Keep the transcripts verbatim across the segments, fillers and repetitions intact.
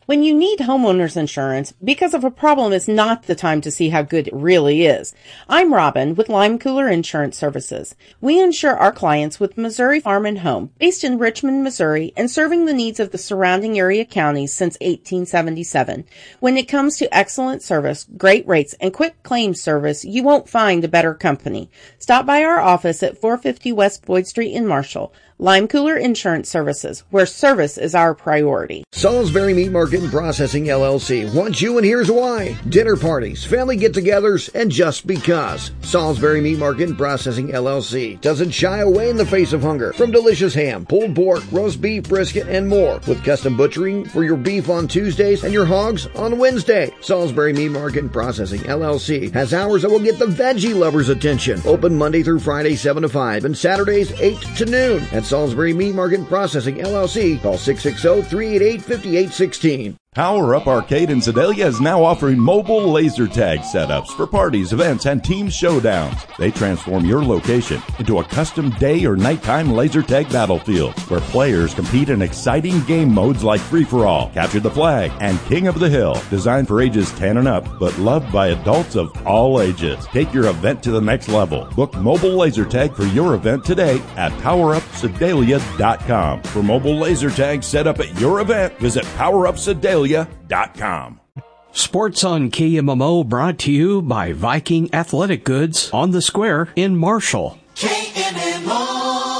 When you need homeowners insurance, because of a problem is not the time to see how good it really is. I'm Robin with Lime Cooler Insurance Services. We insure our clients with Missouri Farm and Home, based in Richmond, Missouri, and serving the needs of the surrounding area counties since eighteen seventy-seven. When it comes to excellent service, great rates, and quick claims service, you won't find a better company. Stop by our office at four fifty West Boyd Street in Marshall. Lime Cooler Insurance Services, where service is our priority. Salisbury Meat Market and Processing, L L C wants you, and here's why. Dinner parties, family get-togethers, and just because. Salisbury Meat Market and Processing, L L C doesn't shy away in the face of hunger. From delicious ham, pulled pork, roast beef, brisket, and more. With custom butchering for your beef on Tuesdays and your hogs on Wednesday. Salisbury Meat Market and Processing, L L C has hours that will get the veggie lovers' attention. Open Monday through Friday, seven to five, and Saturdays, eight to noon. At Salisbury Meat Market and Processing, L L C. Call six six zero, three eight eight, five eight one six. Power Up Arcade in Sedalia is now offering mobile laser tag setups for parties, events, and team showdowns. They transform your location into a custom day or nighttime laser tag battlefield where players compete in exciting game modes like Free-for-All, Capture the Flag, and King of the Hill. Designed for ages ten and up, but loved by adults of all ages. Take your event to the next level. Book mobile laser tag for your event today at power up sedalia dot com. For mobile laser tag set up at your event, visit power up sedalia dot com. Sports on K M M O brought to you by Viking Athletic Goods on the Square in Marshall. K M M O.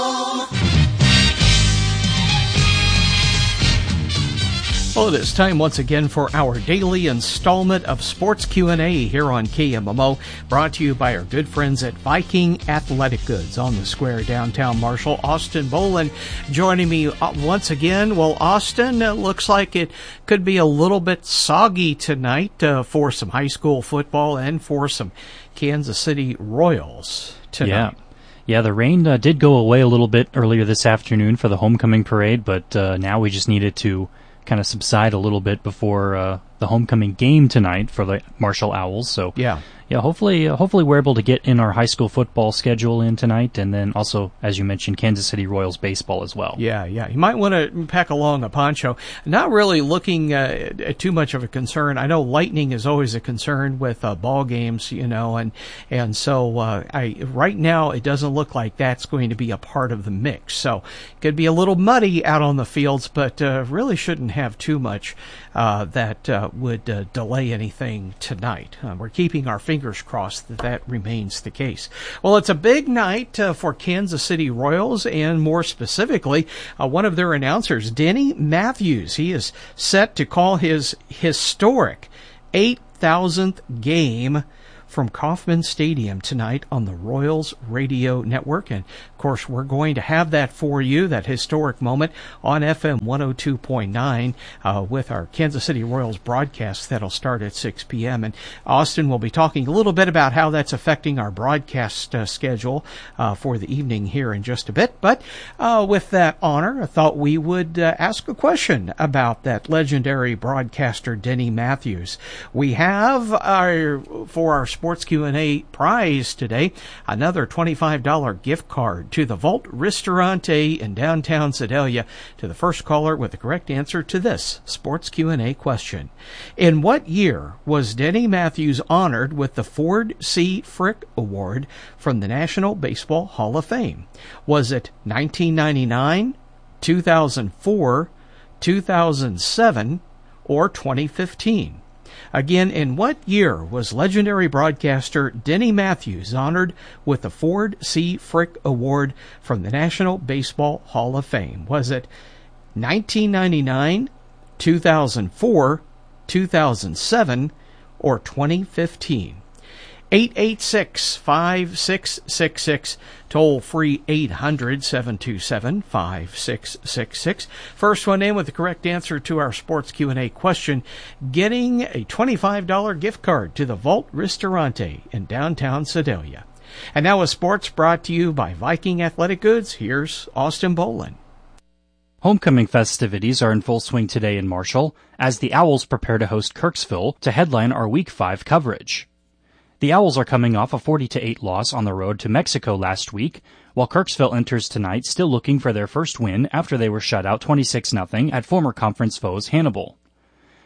Well, it is time once again for our daily installment of Sports Q and A here on K M M O, brought to you by our good friends at Viking Athletic Goods on the Square, downtown Marshall. Austin Boland joining me once again. Well, Austin, it looks like it could be a little bit soggy tonight uh, for some high school football and for some Kansas City Royals tonight. Yeah. Yeah, the rain uh, did go away a little bit earlier this afternoon for the homecoming parade, but uh, now we just needed to kind of subside a little bit before uh, the homecoming game tonight for the Marshall Owls. So yeah, yeah, hopefully, uh, hopefully we're able to get in our high school football schedule in tonight, and then also, as you mentioned, Kansas City Royals baseball as well. Yeah, yeah, you might want to pack along a poncho. Not really looking uh, at too much of a concern. I know lightning is always a concern with uh, ball games, you know, and and so uh, I right now it doesn't look like that's going to be a part of the mix. So it could be a little muddy out on the fields, but uh, really shouldn't have too much uh, that uh, would uh, delay anything tonight. Uh, we're keeping our fingers crossed that that remains the case. Well, it's a big night uh, for Kansas City Royals, and more specifically, uh, one of their announcers, Denny Matthews. He is set to call his historic eight thousandth game from Kauffman Stadium tonight on the Royals Radio Network. And, of course, we're going to have that for you, that historic moment, on F M one oh two point nine uh, with our Kansas City Royals broadcast that'll start at six p.m. And Austin will be talking a little bit about how that's affecting our broadcast uh, schedule uh, for the evening here in just a bit. But uh, with that honor, I thought we would uh, ask a question about that legendary broadcaster, Denny Matthews. We have, our for our Sports Q and A prize today, another twenty-five dollars gift card to the Vault Ristorante in downtown Sedalia, to the first caller with the correct answer to this Sports Q and A question. In what year was Denny Matthews honored with the Ford C. Frick Award from the National Baseball Hall of Fame? Was it nineteen ninety-nine, two thousand four, two thousand seven, or twenty fifteen? Again, in what year was legendary broadcaster Denny Matthews honored with the Ford C. Frick Award from the National Baseball Hall of Fame? Was it nineteen ninety-nine, two thousand four, two thousand seven, or twenty fifteen? eight eight six, five six six six, toll free eight hundred, seven two seven, five six six six. First one in with the correct answer to our Sports Q and A question, getting a twenty-five dollars gift card to the Vault Ristorante in downtown Sedalia. And now with sports brought to you by Viking Athletic Goods, here's Austin Boland. Homecoming festivities are in full swing today in Marshall as the Owls prepare to host Kirksville to headline our Week five coverage. The Owls are coming off a forty to eight loss on the road to Mexico last week, while Kirksville enters tonight still looking for their first win after they were shut out twenty-six nothing at former conference foes Hannibal.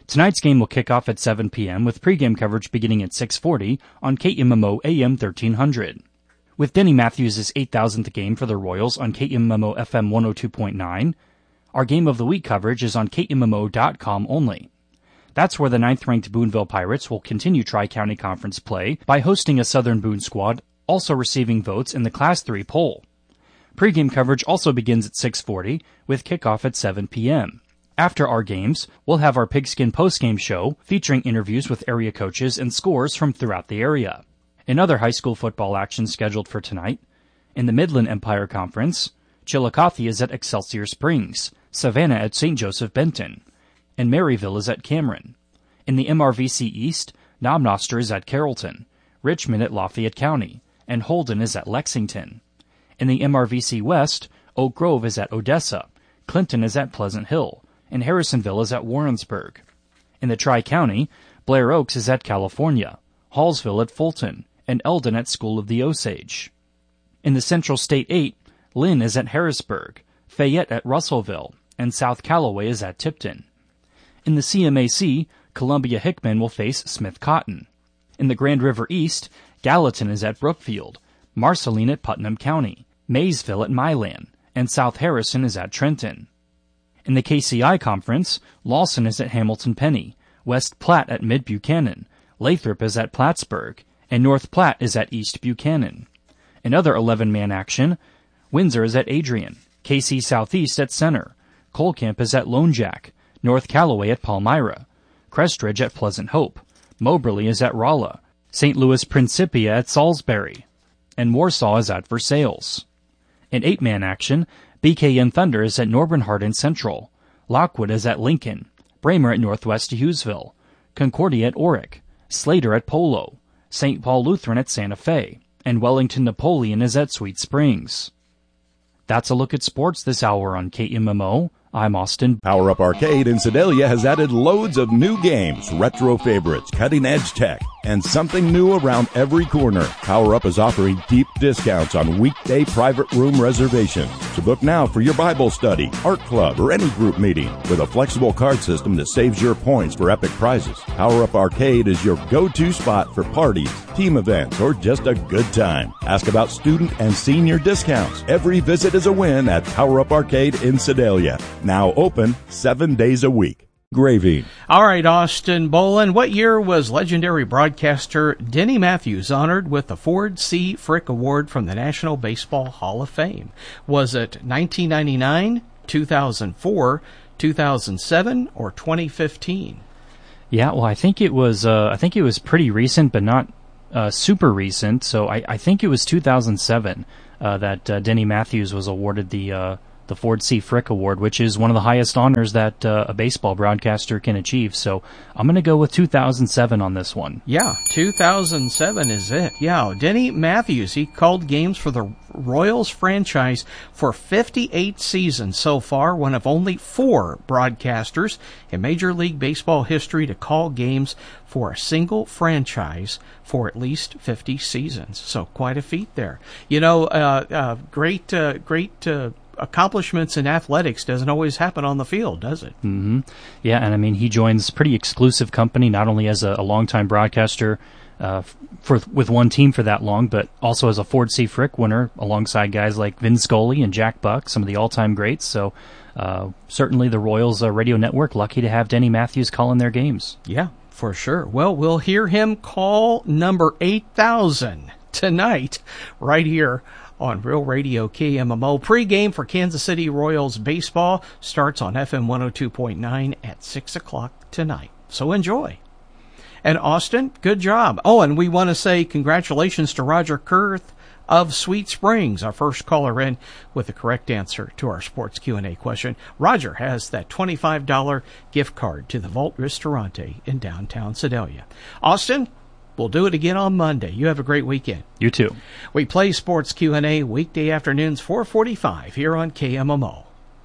Tonight's game will kick off at seven p.m. with pregame coverage beginning at six forty on K M M O A M thirteen hundred. With Denny Matthews' eight thousandth game for the Royals on K M M O F M one oh two point nine, our Game of the Week coverage is on K M M O dot com only. That's where the ninth-ranked Boonville Pirates will continue Tri-County Conference play by hosting a Southern Boone squad, also receiving votes in the Class three poll. Pre-game coverage also begins at six forty, with kickoff at seven p.m. After our games, we'll have our Pigskin post-game show featuring interviews with area coaches and scores from throughout the area. In other high school football action scheduled for tonight, in the Midland Empire Conference, Chillicothe is at Excelsior Springs, Savannah at Saint Joseph Benton, and Maryville is at Cameron. In the M R V C East, Nomnoster is at Carrollton, Richmond at Lafayette County, and Holden is at Lexington. In the M R V C West, Oak Grove is at Odessa, Clinton is at Pleasant Hill, and Harrisonville is at Warrensburg. In the Tri-County, Blair Oaks is at California, Hallsville at Fulton, and Eldon at School of the Osage. In the Central State eight, Lynn is at Harrisburg, Fayette at Russellville, and South Callaway is at Tipton. In the C M A C, Columbia Hickman will face Smith Cotton. In the Grand River East, Gallatin is at Brookfield, Marceline at Putnam County, Maysville at Milan, and South Harrison is at Trenton. In the K C I Conference, Lawson is at Hamilton Penny, West Platte at Mid Buchanan, Lathrop is at Plattsburgh, and North Platte is at East Buchanan. In other eleven-man action, Windsor is at Adrian, K C Southeast at Center, Colcamp is at Lone Jack, North Callaway at Palmyra, Crestridge at Pleasant Hope, Moberly is at Rolla, Saint Louis Principia at Salisbury, and Warsaw is at Versailles. In eight-man action, B K N Thunder is at Norborn Hardin Central, Lockwood is at Lincoln, Bramer at Northwest Hughesville, Concordia at Oric, Slater at Polo, Saint Paul Lutheran at Santa Fe, and Wellington Napoleon is at Sweet Springs. That's a look at sports this hour on K M M O. I'm Austin. Power Up Arcade in Sedalia has added loads of new games, retro favorites, cutting-edge tech, and something new around every corner. Power Up is offering deep discounts on weekday private room reservations. So book now for your Bible study, art club, or any group meeting with a flexible card system that saves your points for epic prizes. Power Up Arcade is your go-to spot for parties, team events, or just a good time. Ask about student and senior discounts. Every visit is a win at Power Up Arcade in Sedalia. Now open seven days a week. Graving. All right, Austin Bolin, what year was legendary broadcaster Denny Matthews honored with the Ford C. Frick Award from the National Baseball Hall of Fame? Was it nineteen ninety-nine, two thousand four, two thousand seven, or twenty fifteen? Yeah, well, I think it was. Uh, I think it was pretty recent, but not uh, super recent. So I, I think it was two thousand seven uh, that uh, Denny Matthews was awarded the. Uh, the Ford C. Frick Award, which is one of the highest honors that uh, a baseball broadcaster can achieve. So I'm going to go with two thousand seven on this one. Yeah, two thousand seven is it. Yeah, Denny Matthews, he called games for the Royals franchise for fifty-eight seasons so far, one of only four broadcasters in Major League Baseball history to call games for a single franchise for at least fifty seasons. So quite a feat there. You know, uh, uh, great, uh, great, uh, accomplishments in athletics doesn't always happen on the field, does it? Mm-hmm. Yeah, and I mean, he joins pretty exclusive company, not only as a, a longtime broadcaster uh, for with one team for that long, but also as a Ford C. Frick winner alongside guys like Vin Scully and Jack Buck, some of the all-time greats. So uh, certainly the Royals uh, radio network lucky to have Denny Matthews calling their games. Yeah, for sure. Well, we'll hear him call number eight thousand tonight right here on Real Radio K M M O. Pre-game for Kansas City Royals baseball starts on F M one oh two point nine at six o'clock tonight. So enjoy. And Austin, good job. Oh, and we want to say congratulations to Roger Kurth of Sweet Springs, our first caller in with the correct answer to our sports Q and A question. Roger has that twenty-five dollars gift card to the Vault Ristorante in downtown Sedalia. Austin, we'll do it again on Monday. You have a great weekend. You too. We play Sports Q and A weekday afternoons, four forty-five here on K M M O.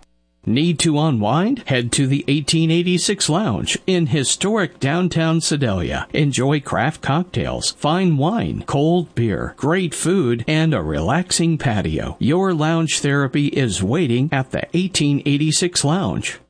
Need to unwind? Head to the eighteen eighty-six Lounge in historic downtown Sedalia. Enjoy craft cocktails, fine wine, cold beer, great food, and a relaxing patio. Your lounge therapy is waiting at the eighteen eighty-six Lounge.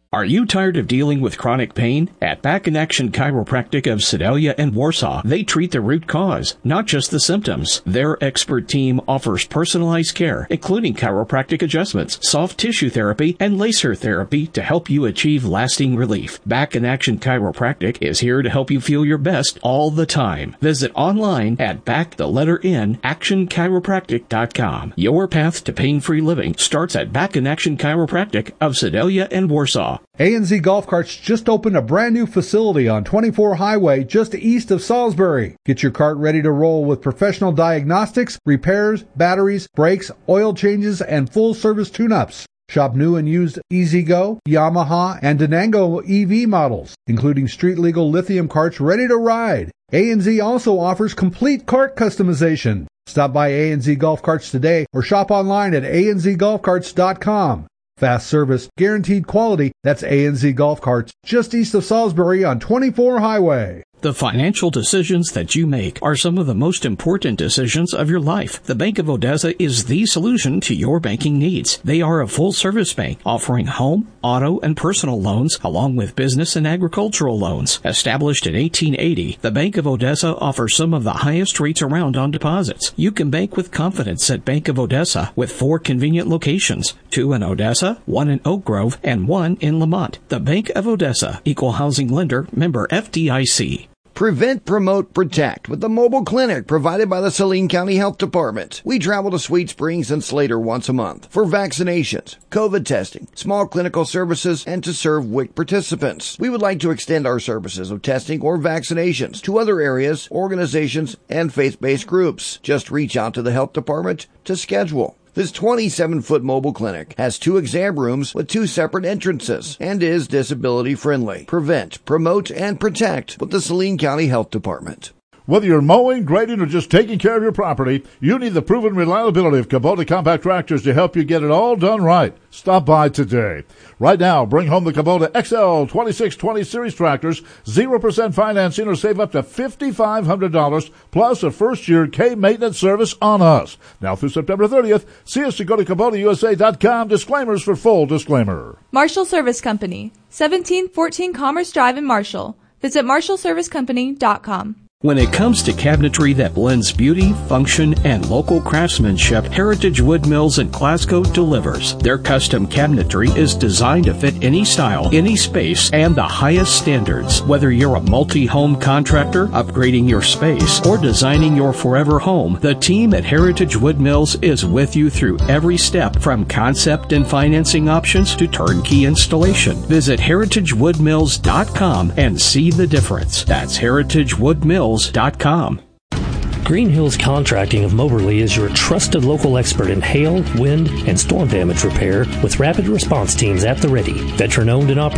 Are you tired of dealing with chronic pain? At Back in Action Chiropractic of Sedalia and Warsaw, they treat the root cause, not just the symptoms. Their expert team offers personalized care, including chiropractic adjustments, soft tissue therapy, and laser therapy to help you achieve lasting relief. Back in Action Chiropractic is here to help you feel your best all the time. Visit online at back the letter N action chiropractic dot com. Your path to pain-free living starts at Back in Action Chiropractic of Sedalia and Warsaw. A N Z Golf Carts just opened a brand new facility on twenty-four Highway just east of Salisbury. Get your cart ready to roll with professional diagnostics, repairs, batteries, brakes, oil changes, and full-service tune-ups. Shop new and used E-Z-Go, Yamaha, and Denango E V models, including street-legal lithium carts ready to ride. A N Z also offers complete cart customization. Stop by A N Z Golf Carts today or shop online at a n z golf carts dot com. Fast service, guaranteed quality. That's A N Z Golf Carts, just east of Salisbury on twenty-four Highway. The financial decisions that you make are some of the most important decisions of your life. The Bank of Odessa is the solution to your banking needs. They are a full-service bank offering home, auto, and personal loans along with business and agricultural loans. Established in eighteen eighty, the Bank of Odessa offers some of the highest rates around on deposits. You can bank with confidence at Bank of Odessa with four convenient locations, two in Odessa, one in Oak Grove, and one in Lamont. The Bank of Odessa, Equal Housing Lender, member F D I C. Prevent, Promote, Protect with the mobile clinic provided by the Saline County Health Department. We travel to Sweet Springs and Slater once a month for vaccinations, COVID testing, small clinical services, and to serve W I C participants. We would like to extend our services of testing or vaccinations to other areas, organizations, and faith-based groups. Just reach out to the health department to schedule. This twenty-seven foot mobile clinic has two exam rooms with two separate entrances and is disability friendly. Prevent, promote, and protect with the Saline County Health Department. Whether you're mowing, grading, or just taking care of your property, you need the proven reliability of Kubota compact tractors to help you get it all done right. Stop by today. Right now, bring home the Kubota X L twenty-six twenty Series tractors, zero percent financing, or save up to five thousand five hundred dollars, plus a first-year K-maintenance service on us. Now through September thirtieth, see us to go to Kubota U S A dot com. Disclaimers for full disclaimer. Marshall Service Company, seventeen fourteen Commerce Drive in Marshall. Visit marshall service company dot com. When it comes to cabinetry that blends beauty, function, and local craftsmanship, Heritage Wood Mills in Glasgow delivers. Their custom cabinetry is designed to fit any style, any space, and the highest standards. Whether you're a multi-home contractor, upgrading your space, or designing your forever home, the team at Heritage Wood Mills is with you through every step, from concept and financing options to turnkey installation. Visit heritage wood mills dot com and see the difference. That's heritage wood mills dot com. Green Hills Contracting of Moberly is your trusted local expert in hail, wind, and storm damage repair with rapid response teams at the ready. Veteran owned and operated